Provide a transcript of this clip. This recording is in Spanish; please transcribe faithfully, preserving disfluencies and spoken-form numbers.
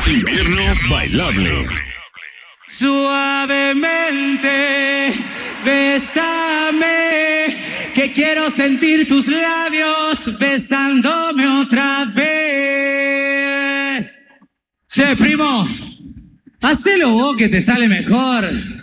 Invierno Bailable. Suavemente, bésame, que quiero sentir tus labios besándome otra vez. Che, primo, hacelo vos que te sale mejor.